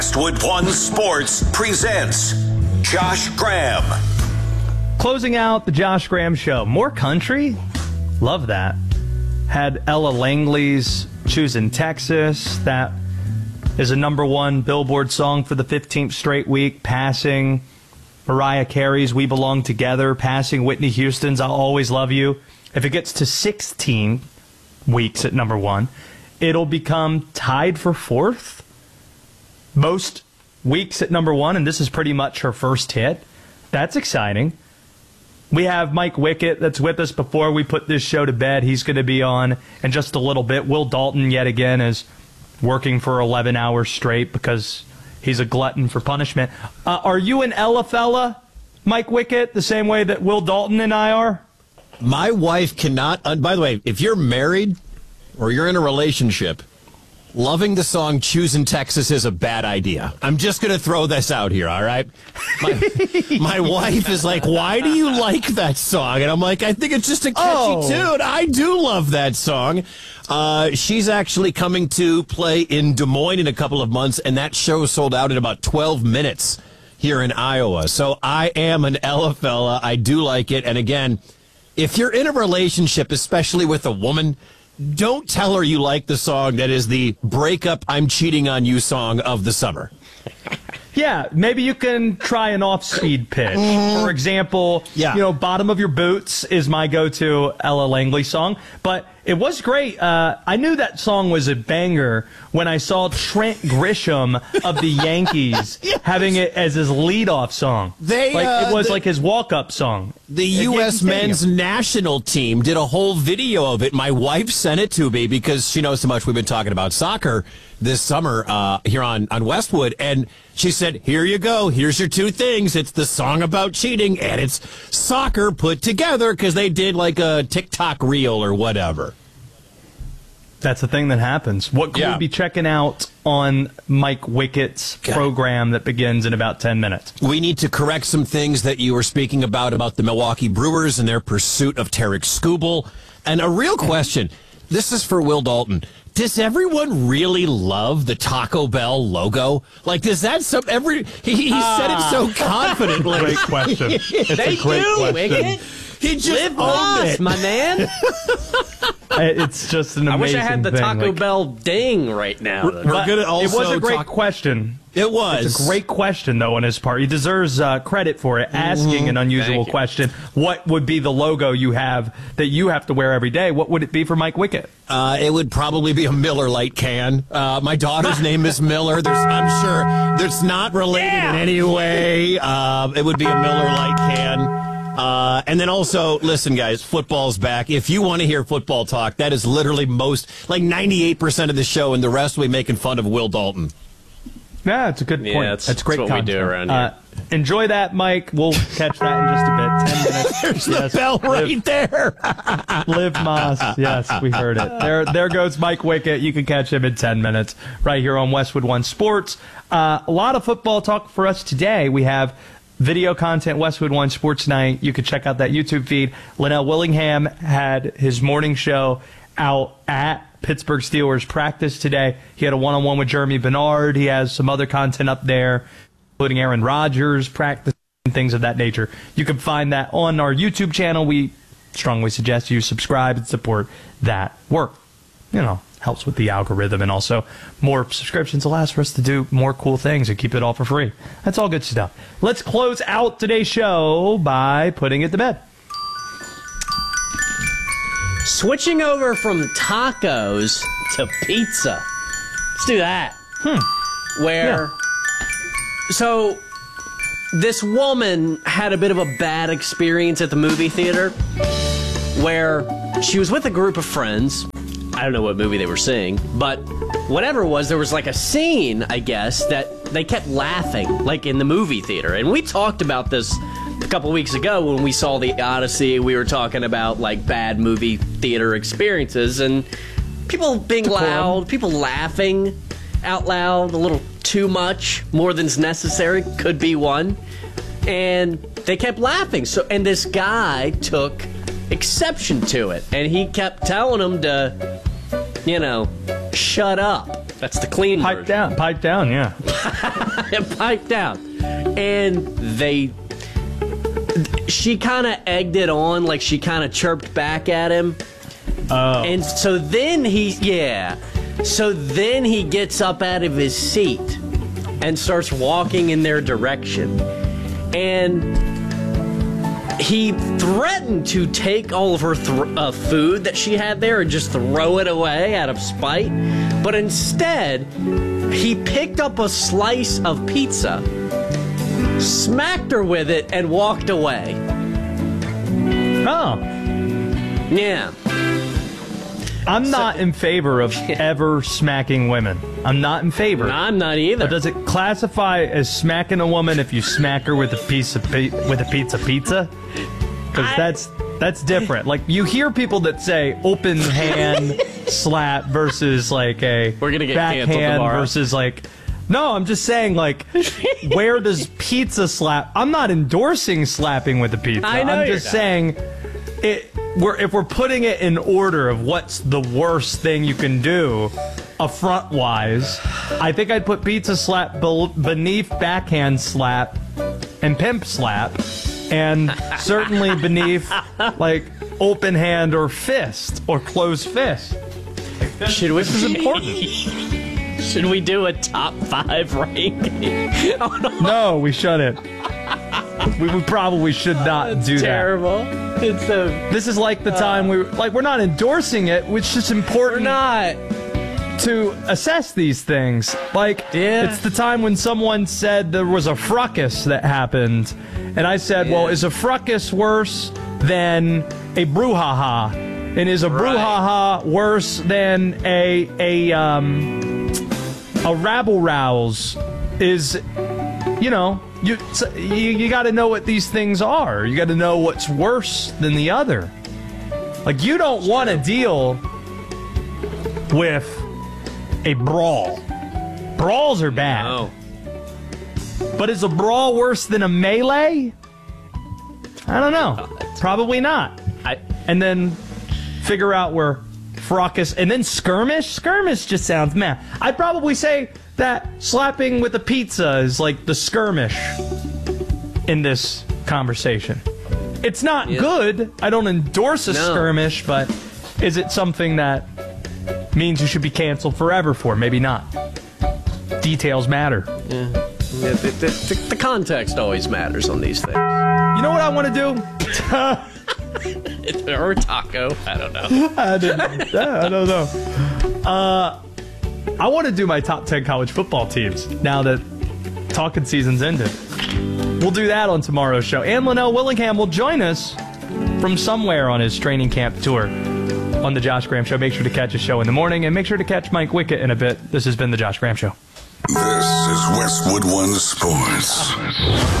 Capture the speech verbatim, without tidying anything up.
Westwood One Sports presents Josh Graham. Closing out the Josh Graham Show. More country? Love that. Had Ella Langley's Choosing Texas. That is a number one Billboard song for the fifteenth straight week, passing Mariah Carey's We Belong Together, passing Whitney Houston's I'll Always Love You. If it gets to sixteen weeks at number one, it'll become tied for fourth most weeks at number one, and this is pretty much her first hit. That's exciting. We have Mike Wickett that's with us before we put this show to bed. He's going to be on in just a little bit. Will Dalton, yet again, is working for eleven hours straight because he's a glutton for punishment. Uh, are you an Ella fella, Mike Wickett, the same way that Will Dalton and I are? My wife cannot, uh, by the way, if you're married or you're in a relationship, loving the song Choosing Texas is a bad idea. I'm just going to throw this out here, all right? My, my wife is like, why do you like that song? And I'm like, I think it's just a catchy Oh. tune. I do love that song. Uh, she's actually coming to play in Des Moines in a couple of months, and that show sold out in about twelve minutes here in Iowa. So I am an Ella fella. I do like it. And again, if you're in a relationship, especially with a woman, don't tell her you like the song that is the breakup I'm cheating on you song of the summer. Yeah, maybe you can try an off-speed pitch. For example, Yeah. you know, Bottom of Your Boots is my go-to Ella Langley song. But it was great. Uh, I knew that song was a banger when I saw Trent Grisham of the Yankees Yes. having it as his leadoff song. They, like, uh, it was the- like his walk-up song. The at U S Yankee Stadium. men's national team did a whole video of it. My wife sent it to me because she knows so much we've been talking about soccer this summer uh, here on, on Westwood. And she said, here you go. Here's your two things. It's the song about cheating and it's soccer put together because they did like a TikTok reel or whatever. That's the thing that happens. What can Yeah. we be checking out on Mike Wickett's God. program that begins in about ten minutes? We need to correct some things that you were speaking about, about the Milwaukee Brewers and their pursuit of Tarek Skubal. And a real question, this is for Will Dalton. Does everyone really love the Taco Bell logo? Like, does that some every he, he said it so confidently. Great question. It's They a great do, question. Wicket. He just Live owned lost, it. my man. It's just an I amazing wish I had the thing. Taco Like, Bell ding right now. We're but gonna also it was a great talk- question. It was. It's a great question, though, on his part. He deserves uh, credit for it, asking an unusual Thank you. question. What would be the logo you have that you have to wear every day? What would it be for Mike Wickett? Uh, it would probably be a Miller Lite can. Uh, my daughter's name is Miller. There's, I'm sure that's not related Yeah. in any way. Uh, it would be a Miller Lite can. Uh, and then also, listen, guys, football's back. If you want to hear football talk, that is literally most, like ninety-eight percent of the show, and the rest will be making fun of Will Dalton. Yeah, it's a good Yeah, point. that's- That's great that's what we content. do around Uh, enjoy that, Mike. We'll catch that in just a bit. Ten minutes. There's Yes. the bell right Live, there. Liv Moss. Yes, we heard it. There, there goes Mike Wickett. You can catch him in ten minutes right here on Westwood One Sports. Uh, a lot of football talk for us today. We have video content, Westwood One Sports Night. You can check out that YouTube feed. Linnell Willingham had his morning show out at Pittsburgh Steelers practice today. He had a one-on-one with Jeremy Bernard. He has some other content up there, including Aaron Rodgers practice and things of that nature. You can find that on our YouTube channel. We strongly suggest you subscribe and support that work. You know, helps with the algorithm, and also more subscriptions allows for us to do more cool things and keep it all for free. That's all good stuff. Let's close out today's show by putting it to bed. Switching over from tacos to pizza. Let's do that. Hmm. Where, so, this woman had a bit of a bad experience at the movie theater where she was with a group of friends. I don't know what movie they were seeing, but whatever it was, there was like a scene, I guess, that they kept laughing, like in the movie theater. And we talked about this a couple weeks ago when we saw The Odyssey. We were talking about like bad movie theater experiences and people being loud, people laughing out loud a little too much, more than's necessary, could be one. And they kept laughing. So, and this guy took exception to it, and he kept telling them to, you know, shut up. That's the clean Pipe version. down, pipe down, yeah. Pipe down. And they... She kind of egged it on, like she kind of chirped back at him. Oh. And so then he... Yeah. So then he gets up out of his seat and starts walking in their direction. And he threatened to take all of her th- uh, food that she had there and just throw it away out of spite. But instead, he picked up a slice of pizza, smacked her with it, and walked away. Oh. Yeah. I'm not in favor of ever smacking women. I'm not in favor. I'm not either. But does it classify as smacking a woman if you smack her with a piece of pi- with a pizza pizza? Because that's that's different. Like you hear people that say open hand slap versus like a We're gonna get canceled backhand tomorrow. versus like. No, I'm just saying like, where does pizza slap? I'm not endorsing slapping with a pizza. I know I'm you're just not. saying it. We're, if we're putting it in order of what's the worst thing you can do, affront wise, I think I'd put pizza slap be- beneath backhand slap and pimp slap, and certainly beneath like open hand or fist or closed fist. Should we? This is important. Should we do a top five ranking? Oh, no. No, we shouldn't. We, we probably should not do that. Terrible. It's a. This is like the time we like we're not endorsing it, which is just We're important not. to assess these things. Like Yeah. it's the time when someone said there was a fracas that happened, and I said, Yeah. "Well, is a fracas worse than a brouhaha? And is a brouhaha worse than a a um a rabble rouse? Is you know." You you, you got to know what these things are. You got to know what's worse than the other. Like you don't want to deal with a brawl. Brawls are bad. Oh. But is a brawl worse than a melee? I don't know. Probably not. I. And then figure out where fracas and then skirmish. Skirmish just sounds meh. I'd probably say that slapping with a pizza is like the skirmish in this conversation. It's not Yeah. good. I don't endorse a No. skirmish, but is it something that means you should be canceled forever for? Maybe not. Details matter. Yeah. Yeah, the, the, the context always matters on these things. You know what I want to do? Or taco. I don't know. I, didn't, I don't know. Uh, I want to do my top ten college football teams now that talking season's ended. We'll do that on tomorrow's show. And Linnell Willingham will join us from somewhere on his training camp tour on the Josh Graham Show. Make sure to catch his show in the morning, and make sure to catch Mike Wickett in a bit. This has been the Josh Graham Show. This is Westwood One Sports.